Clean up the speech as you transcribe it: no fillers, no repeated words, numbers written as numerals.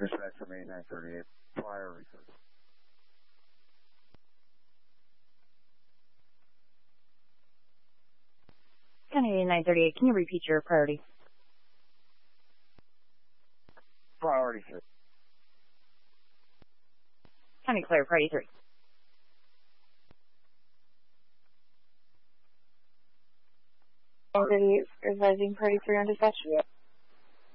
Dispatch from 8938, priority service. County 8938, can you repeat your priority? Priority service. County Clear, priority 3. Advising priority 3 on dispatch. Yeah.